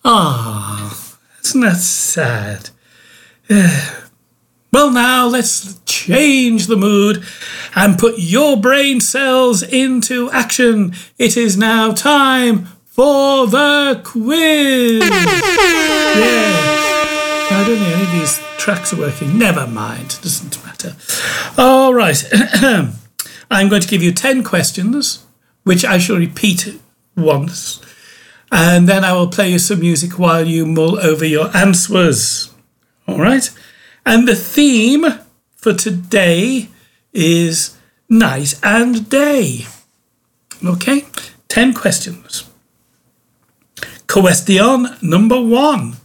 Ah, isn't that sad? Well, now let's change the mood and put your brain cells into action. It is now time for the quiz. Yeah. I don't think any of these tracks are working. Never mind. Doesn't matter. All right. I'm going to give you 10 questions, which I shall repeat once. And then I will play you some music while you mull over your answers. All right? And the theme for today is night and day. Okay? 10 questions. Question number 1.